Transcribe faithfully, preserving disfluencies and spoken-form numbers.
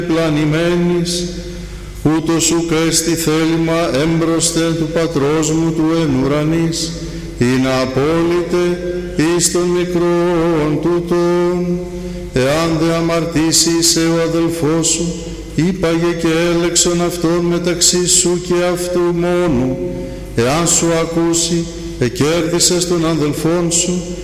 πλανημένης, ούτως ουκ έστι θέλημα έμπροσθεν του πατρός μου του εν ουρανής, ή να απόλυτε εις των μικρών τούτων. Εάν δε αμαρτήσει σε ο αδελφός σου, είπαγε και έλεξον αυτόν μεταξύ σου και αυτού μόνου. Εάν σου ακούσει, εκέρδισες τον αδελφόν σου,